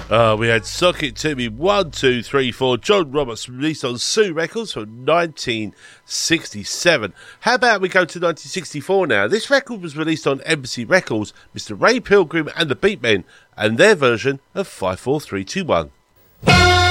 We had Sock It To Me 1, 2, 3, 4. John Roberts, released on Sue Records from 1967. How about we go to 1964 now? This record was released on Embassy Records, Mr. Ray Pilgrim and the Beatmen, and their version of 54321.